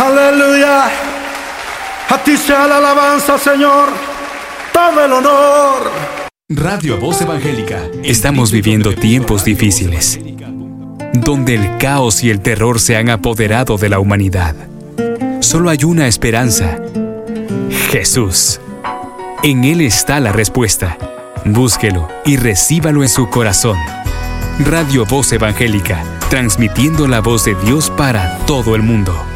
Aleluya. A ti sea la alabanza, Señor. Todo el honor. Radio Voz Evangélica. Estamos viviendo tiempos difíciles, donde el caos y el terror se han apoderado de la humanidad. Solo hay una esperanza: Jesús. En Él está la respuesta. Búsquelo y recíbalo en su corazón. Radio Voz Evangélica, transmitiendo la voz de Dios para todo el mundo.